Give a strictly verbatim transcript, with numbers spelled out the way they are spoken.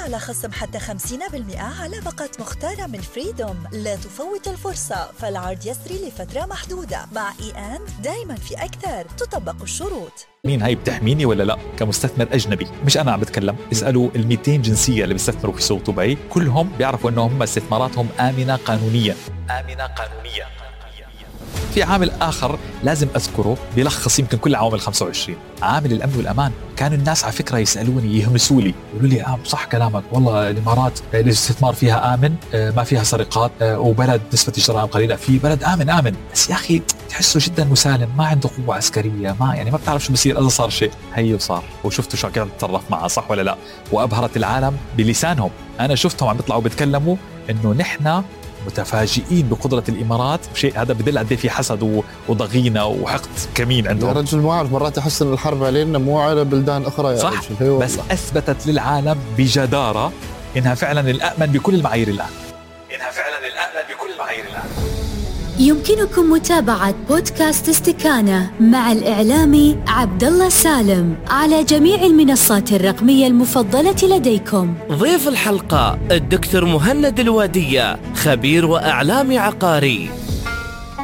على خصم حتى خمسين بالمئة على باقة مختارة من فريدوم. لا تفوت الفرصة، فالعرض يسري لفترة محدودة. مع إي أند دايما في أكثر، تطبق الشروط. مين هاي بتحميني ولا لا كمستثمر أجنبي؟ مش أنا عم بتكلم. اسألوا المئتين جنسية اللي بيستثمروا في سوق دبي، كلهم بيعرفوا أنهم استثماراتهم آمنة قانونيا. آمنة قانونيا. في عامل آخر لازم أذكره بيلخص يمكن كل عوامل خمسة وعشرين، عامل الأمن والأمان. كانوا الناس على فكرة يسألوني يهمسوا لي يقولوا لي آه صح كلامك، والله الإمارات الاستثمار فيها آمن، ما فيها سرقات، وبلد نسبة الجرائم قليلة، في بلد آمن آمن بس يا أخي تحسه جدا مسالم، ما عنده قوة عسكرية، ما يعني ما بتعرف شو بصير إذا صار شيء. هي وصار، وشفتوا شو كيف تصرف معه، صح ولا لا؟ وأبهرت العالم بلسانهم. أنا شفتهم عم بيطلعوا بيتكلموا إنه نحن متفاجئين بقدرة الإمارات. شيء هذا بدل قد ايه في حسد وضغينة وحقد كمين عندهم. يا رجل ما أعرف، مرات أحس إن الحرب علينا مو على بلدان أخرى يا صح رجل. بس أثبتت للعالم بجدارة إنها فعلا الأأمن بكل المعايير الآن. إنها فعلا الأأمن بكل المعايير الآن. يمكنكم متابعة بودكاست استكانة مع الإعلامي عبد الله سالم على جميع المنصات الرقمية المفضلة لديكم. ضيف الحلقة الدكتور مهند الوادية، خبير وإعلامي عقاري.